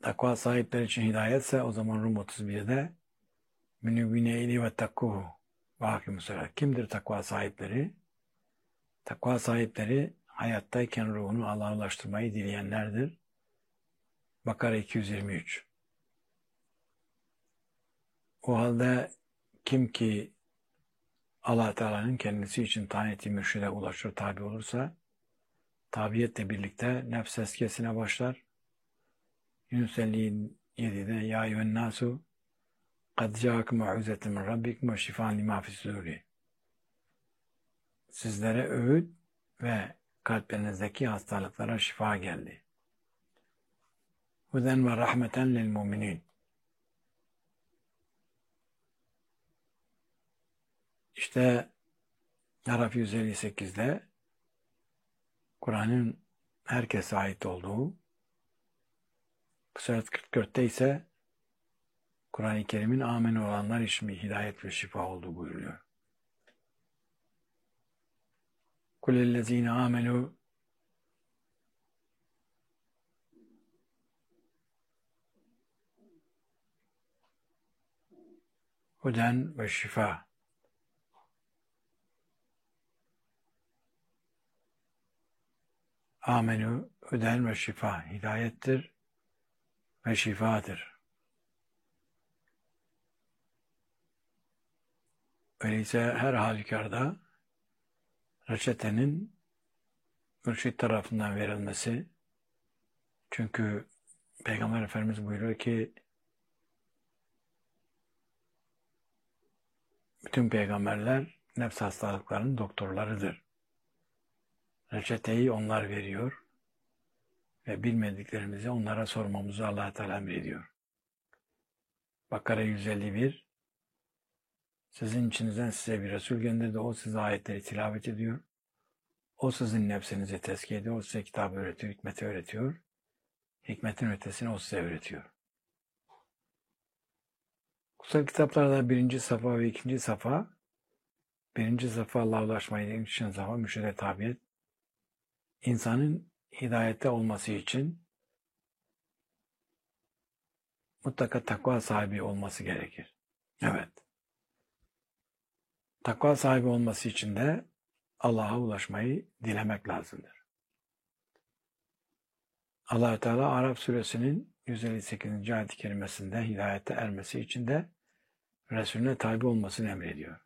takva sahipleri için hidayetse o zaman Rum 31'de münübbine-i ve takkuhu ve hakimussalah. Kimdir takva sahipleri? Takva sahipleri hayattayken ruhunu Allah'a ulaştırmayı dileyenlerdir. Bakara 223. O halde kim ki Allah Teala'nın kendisi için tayin ettiği mürşide ulaşır, tabi olursa, tabiyetle birlikte nefs eskesine başlar. Yunus 57'de Ya eyyühen nasu kad câakum mev'izetun min rabbikum ve şifâen limâ fis-sudûri. Sizlere öğüt ve kalplerinizdeki hastalıklara şifa geldi. Huden ve rahmeten lil müminin. İşte Araf 158'de Kur'an'ın herkese ait olduğu, Sırat 44'te ise Kur'an-ı Kerim'in amen olanlar için hidayet ve şifa olduğu buyuruyor. Kulellezine amenu huden ve şifa. Amenu huden ve şifa. Hidayettir ve şifadır. Öyleyse her halükarda reçetenin mürşit tarafından verilmesi, çünkü Peygamber Efendimiz buyuruyor ki bütün peygamberler nefs hastalıklarının doktorlarıdır. Reçeteyi onlar veriyor ve bilmediklerimizi onlara sormamızı Allah Teala emrediyor. Bakara 151. Sizin içinizden size bir Resul gönderdi. O size ayetleri tilavet ediyor. O sizin nefsinizi tezkiye ediyor. O size kitabı öğretiyor, hikmeti öğretiyor. Hikmetin ötesini o size öğretiyor. Kutsal kitaplarda 1. safa ve 2. safa, 1. safa Allah'a ulaşmayı, 2. safa mürşide tabiyet, insanın hidayette olması için mutlaka takva sahibi olması gerekir. Evet. Takva sahibi olması için de Allah'a ulaşmayı dilemek lazımdır. Allah-u Teala Araf suresinin 158. ayet-i kerimesinde hidayete ermesi için de Resulüne tabi olmasını emrediyor.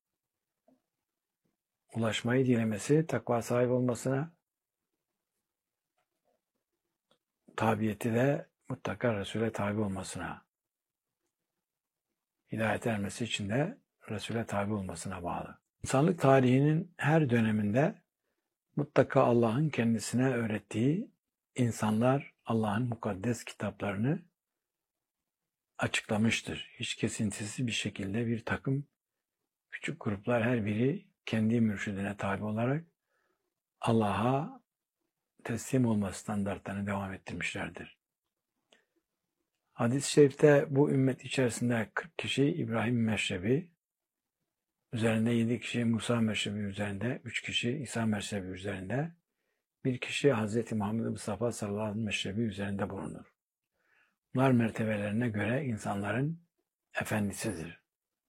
Ulaşmayı dilemesi, takva sahibi olmasına, tabiyeti de mutlaka Resul'e tabi olmasına, hidayete ermesi için de Resul'e tabi olmasına bağlı. İnsanlık tarihinin her döneminde mutlaka Allah'ın kendisine öğrettiği insanlar Allah'ın mukaddes kitaplarını açıklamıştır. Hiç kesintisiz bir şekilde bir takım küçük gruplar her biri kendi mürşidine tabi olarak Allah'a teslim olma standartlarını devam ettirmişlerdir. Hadis-i şerifte bu ümmet içerisinde 40 kişi İbrahim meşrebi üzerinde, 7 kişi Musa meşrebi üzerinde, 3 kişi İsa meşrebi üzerinde, 1 kişi Hz. Muhammed Mustafa sallallahu aleyhi ve sellem meşrebi üzerinde bulunur. Bunlar mertebelerine göre insanların efendisidir.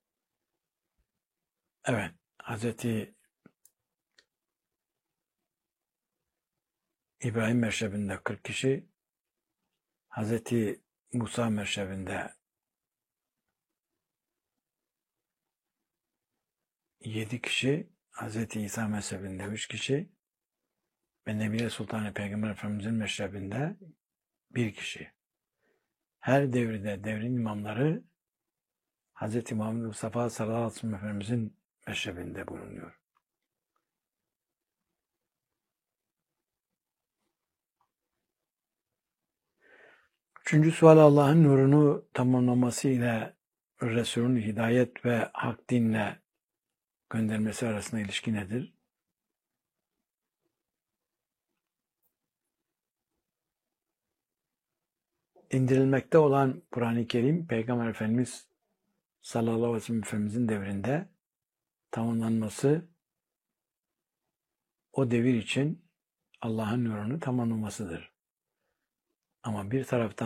Evet, Hz. İbrahim meşrebinde 40 kişi, Hz. Musa meşrebinde 7 kişi, Hz. İsa mezhebinde 3 kişi ve Nebiye Sultanı Peygamber Efendimiz'in meşrebinde 1 kişi. Her devirde devrin imamları Hz. Muhammed Mustafa sallallahu aleyhi ve sellem Efendimiz'in meşrebinde bulunuyor. Üçüncü sual, Allah'ın nurunu tamamlaması ile Resul'ün hidayet ve hak dinle göndermesi arasında ilişki nedir? İndirilmekte olan Kur'an-ı Kerim, Peygamber Efendimiz sallallahu aleyhi ve sellem Efendimizin devrinde tamamlanması, o devir için Allah'ın nurunu tamamlamasıdır. Ama bir taraftan